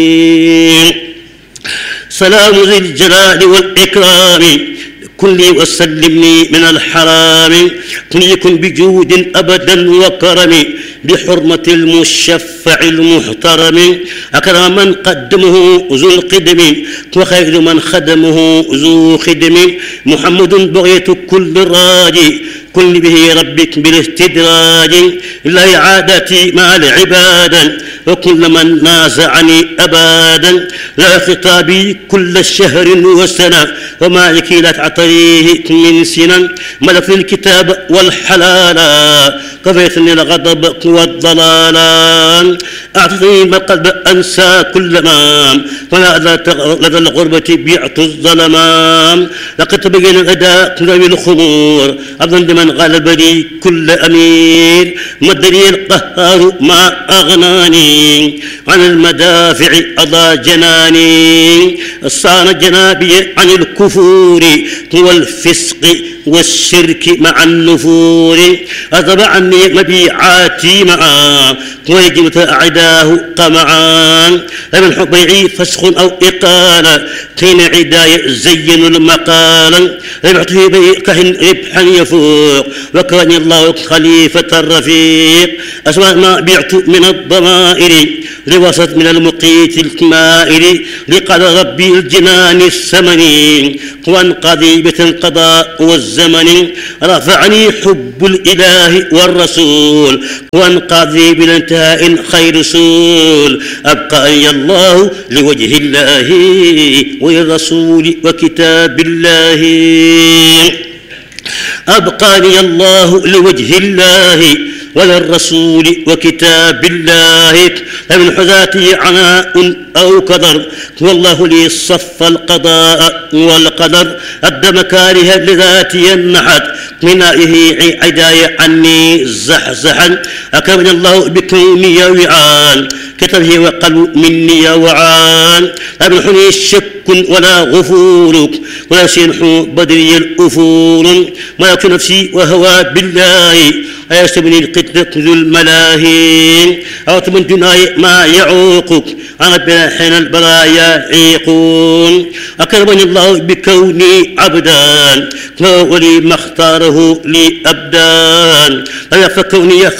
سلام ذي الجلال والإكرام كن لي وسلمني من الحرام كن يكن بجود أبدا وكرم بحرمة المشفع المحترم أكرم من قدمه ذو القدم وخير من خدمه ذو خدم محمد بغية كل راجي كن به ربك بالاستدراج لا إعادتي مع العبادة وكل من نازعني أبدا لا خطابي كل شهر وسنة وما يكيلت عطريه من سنة ملك الكتاب والحلال كفيتني الغضب والضلال أعطني ما قلب أنسى كل ما ولا لدى الغربة بيعت الظلمان لقد تبين الأداء ذوي الخمور أظن لمن غلبني كل أمير مدني القهار ما أغناني عن المدافع أضى جناني صان جنابي عن الكفور والفسق والشرك مع النفور أذب عني مبيعاتي معا ويجب أعداه قمعا من حبيعي فسخ أو إقالة كين عداية زين المقال ربحته بكهن ربحا يفوق وكان الله خليفة الرفيق أسماء ما بعت من الضمائر لوسط من المقيت الكمائر لقد ربي الجنان الثمني وانقضي بالقضاء والزمن رفعني حب الإله والرسول وانقضي بالانتهاء خير رسول أبقى الله لوجه الله وللرسول وكتاب الله أبقاني الله لوجه الله وللرسول وكتاب الله فمن حذاتي عناء أو قدر والله لي صف القضاء والقدر أدى مكاره لذاتي النحت منائه عداية عني زحزحا أكرمني الله بكوني وعان كتبه وقلب مني وعان أبنحني شك ولا غفورك ولا سنح بدري الأفور ملك نفسي وهوى بالله أيستبني القتل ذو الملاهين أو من دناي ما يعوقك أنا بلا حين البرايا عيقون أكرمني الله بكوني عبدا ولي ما اختاره لي أبدان فكوني